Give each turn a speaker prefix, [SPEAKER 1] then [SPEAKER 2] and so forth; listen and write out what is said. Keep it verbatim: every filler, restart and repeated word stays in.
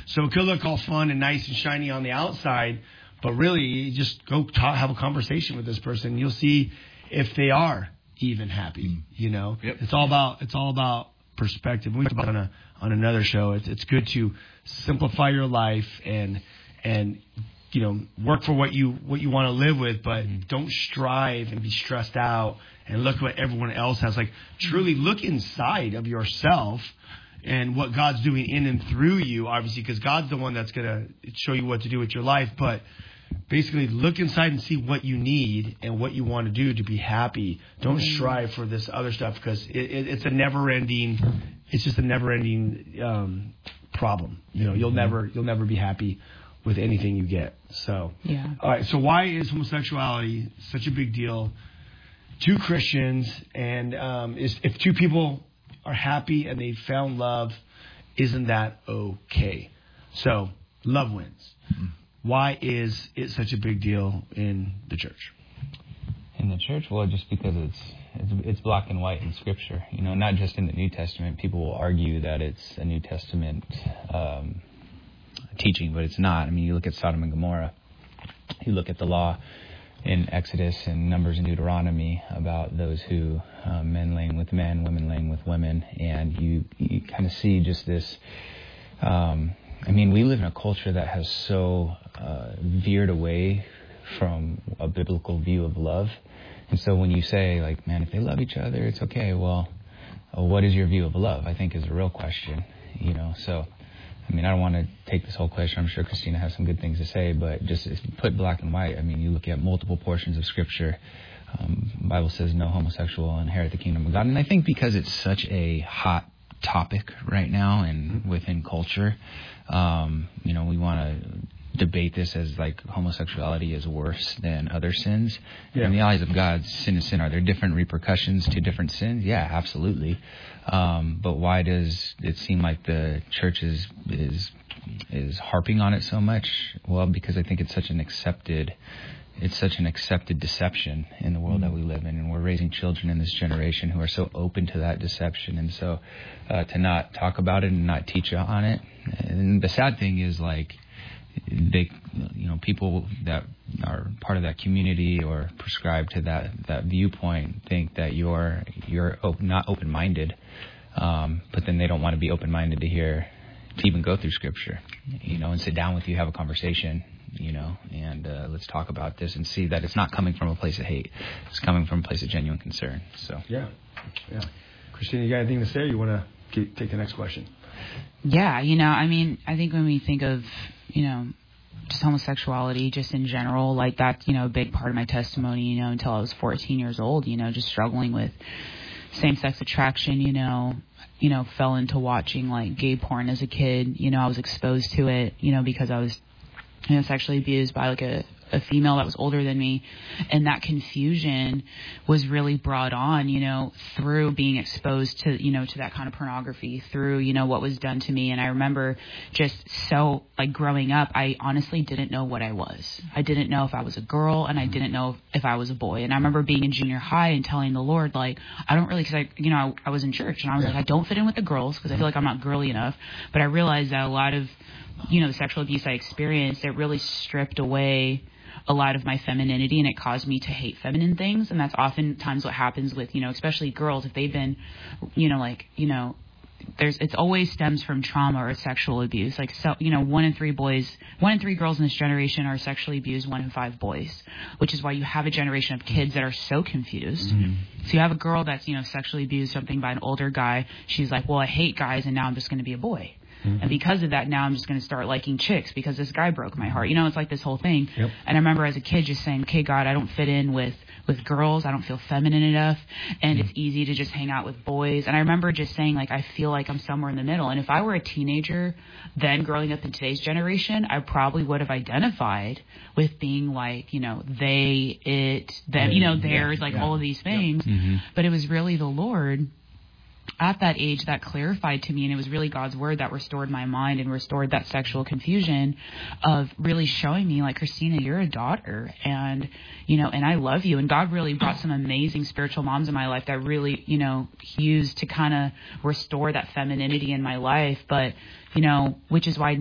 [SPEAKER 1] So it could look all fun and nice and shiny on the outside, but really, you just go talk, have a conversation with this person. You'll see if they are even happy. Mm. You know, yep. it's all about it's all about perspective. We talked about on a on another show. It's it's good to simplify your life and and you know work for what you what you want to live with, but mm. don't strive and be stressed out and look what everyone else has. Like truly look inside of yourself and what God's doing in and through you, obviously, because God's the one that's gonna show you what to do with your life, but basically, look inside and see what you need and what you want to do to be happy. Don't strive for this other stuff because it, it, it's a never-ending. It's just a never-ending um, problem. You know, you'll never you'll never be happy with anything you get. So,
[SPEAKER 2] yeah.
[SPEAKER 1] All right. So, why is homosexuality such a big deal to Christians? And um, is, if two people are happy and they found love, isn't that okay? So, love wins. Mm-hmm. Why is it such a big deal in the church?
[SPEAKER 3] In the church, well, just because it's, it's it's black and white in Scripture. You know, not just in the New Testament. People will argue that it's a New Testament um, teaching, but it's not. I mean, you look at Sodom and Gomorrah. You look at the law in Exodus and Numbers and Deuteronomy about those who um, men laying with men, women laying with women, and you you kind of see just this. Um, I mean, we live in a culture that has so uh, veered away from a biblical view of love. And so when you say, like, man, if they love each other, it's okay. Well, uh, what is your view of love, I think, is a real question, you know. So, I mean, I don't want to take this whole question. I'm sure Christina has some good things to say, but just if you put black and white, I mean, you look at multiple portions of Scripture. Um, the Bible says no homosexual will inherit the kingdom of God. And I think because it's such a hot topic right now and within culture, um, you know, we want to debate this as like homosexuality is worse than other sins. Yeah. In the eyes of God, sin is sin. Are there different repercussions to different sins? Yeah, absolutely. Um, but why does it seem like the church is is is harping on it so much? Well, because I think it's such an accepted It's such an accepted deception in the world mm-hmm. that we live in, and we're raising children in this generation who are so open to that deception, and so uh, to not talk about it and not teach on it. And the sad thing is, like, they, you know, people that are part of that community or prescribe to that that viewpoint think that you're you're op- not open-minded, um, but then they don't want to be open-minded to hear to even go through Scripture, you know, and sit down with you, have a conversation. You know, and uh, let's talk about this and see that it's not coming from a place of hate. It's coming from a place of genuine concern. So
[SPEAKER 1] yeah, yeah. Christina, you got anything to say? Or you want to take the next question?
[SPEAKER 2] Yeah, you know, I mean, I think when we think of, you know, just homosexuality, just in general, like that's, you know, a big part of my testimony. You know, until I was fourteen years old. You know, just struggling with same-sex attraction. You know. You know, fell into watching like gay porn as a kid. You know, I was exposed to it. You know, because I was. You know, sexually abused by like a, a female that was older than me. And that confusion was really brought on, you know, through being exposed to, you know, to that kind of pornography, through, you know, what was done to me. And I remember just so, like, growing up, I honestly didn't know what I was. I didn't know if I was a girl, and I didn't know if I was a boy. And I remember being in junior high and telling the Lord, like, I don't really, because I, you know, I, I was in church, and I was yeah. like, I don't fit in with the girls because I feel like I'm not girly enough. But I realized that a lot of, you know, the sexual abuse I experienced, it really stripped away a lot of my femininity, and it caused me to hate feminine things. And that's oftentimes what happens with, you know, especially girls, if they've been, you know, like, you know, there's, it's always stems from trauma or sexual abuse. Like, so, you know, one in three boys, one in three girls in this generation are sexually abused, one in five boys, which is why you have a generation of kids that are so confused. Mm-hmm. So you have a girl that's, you know, sexually abused, something by an older guy. She's like, well, I hate guys, and now I'm just going to be a boy. Mm-hmm. And because of that, now I'm just going to start liking chicks because this guy broke my heart. You know, it's like this whole thing. Yep. And I remember as a kid just saying, okay, God, I don't fit in with, with girls. I don't feel feminine enough. And mm-hmm. it's easy to just hang out with boys. And I remember just saying, like, I feel like I'm somewhere in the middle. And if I were a teenager then growing up in today's generation, I probably would have identified with being like, you know, they, it, them, you know, theirs, yeah, like yeah. all of these things. Yep. Mm-hmm. But it was really the Lord at that age that clarified to me, and it was really God's word that restored my mind and restored that sexual confusion of really showing me, like, Christina, you're a daughter, and, you know, and I love you. And God really brought some amazing spiritual moms in my life that really, you know, used to kind of restore that femininity in my life. But, you know, which is why